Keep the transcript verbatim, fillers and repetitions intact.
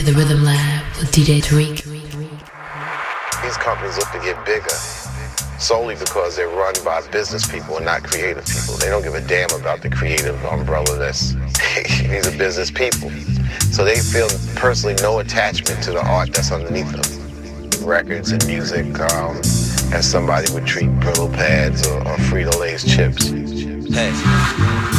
The Rhythm Lab with D J Tariq. These companies look to get bigger solely because they're run by business people and not creative people. They don't give a damn about the creative umbrella. That's these are business people. So they feel personally no attachment to the art that's underneath them. Records and music, um, as somebody would treat Brillo pads or, or Frito-Lay's chips. Hey.